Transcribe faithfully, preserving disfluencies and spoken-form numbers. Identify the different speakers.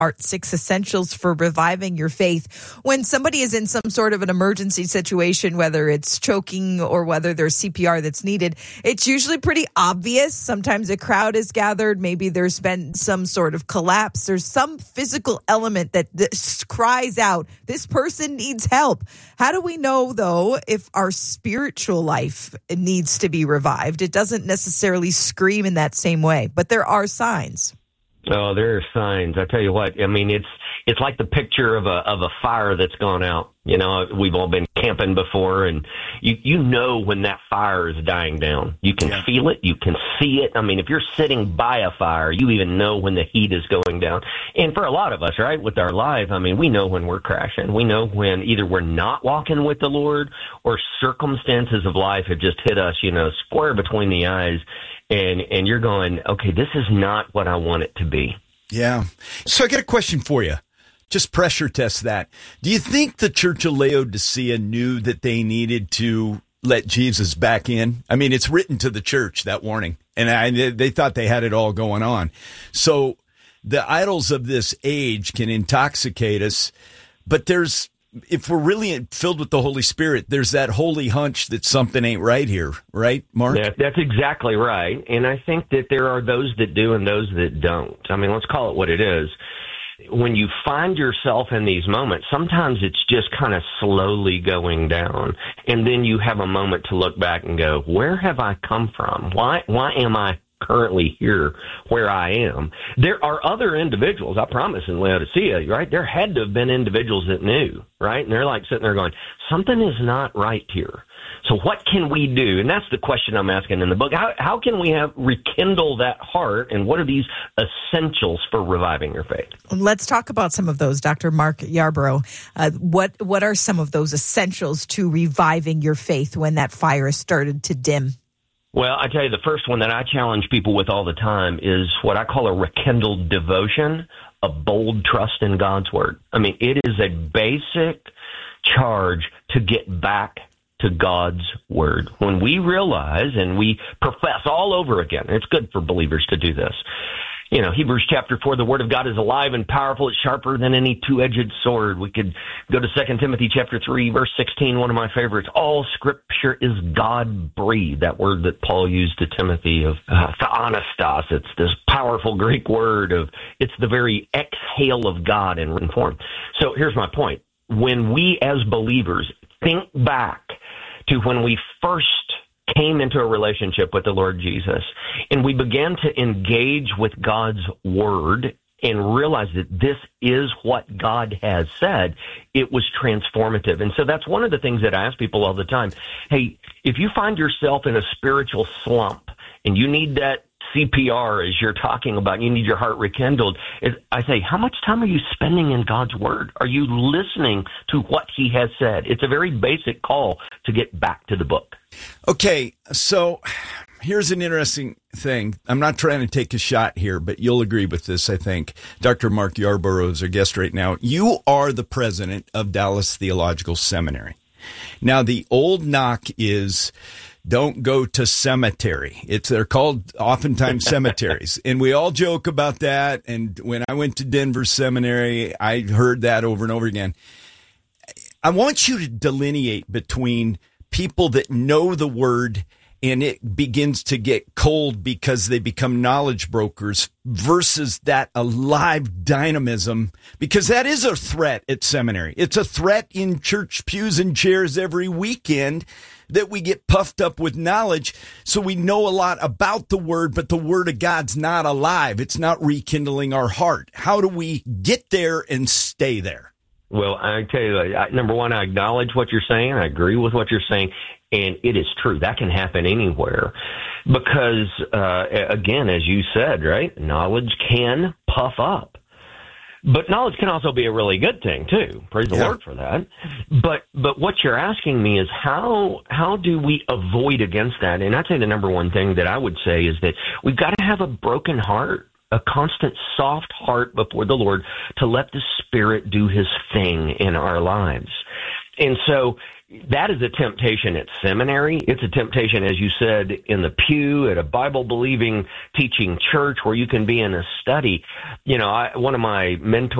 Speaker 1: are six essentials for reviving your faith. When somebody is in some sort of an emergency situation, whether it's choking or whether there's C P R that's needed, it's usually pretty obvious. Sometimes a crowd is gathered. Maybe there's been some sort of collapse. There's some physical element that this cries out, this person needs help. How do we know, though, if our spiritual life needs to be revived? It doesn't necessarily scream in that same way, but there are signs.
Speaker 2: Oh, there are signs. I tell you what, I mean, it's it's like the picture of a of a fire that's gone out. You know, we've all been camping before, and you you know when that fire is dying down. You can yeah. feel it. You can see it. I mean, if you're sitting by a fire, you even know when the heat is going down. And for a lot of us, right, with our life, I mean, we know when we're crashing. We know when either we're not walking with the Lord or circumstances of life have just hit us, you know, square between the eyes. And and you're going, okay, this is not what I want it to be.
Speaker 3: Yeah. So I got a question for you. Just pressure test that. Do you think the Church of Laodicea knew that they needed to let Jesus back in? I mean, it's written to the church, that warning. And I, they thought they had it all going on. So the idols of this age can intoxicate us. But there's, if we're really filled with the Holy Spirit, there's that holy hunch that something ain't right here, right, Mark?
Speaker 2: Yeah, that's exactly right. And I think that there are those that do and those that don't. I mean, let's call it what it is. When you find yourself in these moments, sometimes it's just kind of slowly going down. And then you have a moment to look back and go, where have I come from? Why, why am I currently here where I am? There are other individuals, I promise, in Laodicea, right? There had to have been individuals that knew, right? And they're like sitting there going, something is not right here. So what can we do? And that's the question I'm asking in the book. How, how can we have rekindle that heart? And what are these essentials for reviving your faith?
Speaker 1: Let's talk about some of those, Doctor Mark Yarborough. Uh, what what are some of those essentials to reviving your faith when that fire has started to dim?
Speaker 2: Well, I tell you, the first one that I challenge people with all the time is what I call a rekindled devotion, a bold trust in God's word. I mean, it is a basic charge to get back to God's word. When we realize and we profess all over again, it's good for believers to do this. You know, Hebrews chapter four, the word of God is alive and powerful. It's sharper than any two-edged sword. We could go to Second Timothy chapter three, verse sixteen, one of my favorites. All scripture is God-breathed. That word that Paul used to Timothy of uh, theanastos. It's this powerful Greek word of, it's the very exhale of God in written form. So here's my point. When we as believers think back to when we first came into a relationship with the Lord Jesus, and we began to engage with God's word and realize that this is what God has said, it was transformative. And so that's one of the things that I ask people all the time. Hey, if you find yourself in a spiritual slump and you need that C P R, as you're talking about, you need your heart rekindled, I say, how much time are you spending in God's word? Are you listening to what he has said? It's a very basic call to get back to the book.
Speaker 3: Okay, so here's an interesting thing. I'm not trying to take a shot here, but you'll agree with this, I think. Doctor Mark Yarborough is our guest right now. You are the president of Dallas Theological Seminary. Now, the old knock is, don't go to cemetery. It's they're called oftentimes cemeteries. And we all joke about that. And when I went to Denver Seminary, I heard that over and over again. I want you to delineate between people that know the word and it begins to get cold because they become knowledge brokers versus that alive dynamism, because that is a threat at seminary. It's a threat in church pews and chairs every weekend that we get puffed up with knowledge. So we know a lot about the word, but the word of God's not alive. It's not rekindling our heart. How do we get there and stay there?
Speaker 2: Well, I tell you, I, number one, I acknowledge what you're saying. I agree with what you're saying. And it is true. That can happen anywhere because, uh, again, as you said, right, knowledge can puff up. But knowledge can also be a really good thing, too. Praise the yeah. Lord for that. But but what you're asking me is how how do we avoid against that? And I'd say the number one thing that I would say is that we've got to have a broken heart, a constant soft heart before the Lord to let the Spirit do his thing in our lives. And so that is a temptation at seminary. It's a temptation, as you said, in the pew at a Bible-believing teaching church where you can be in a study. You know, I, one of my mentors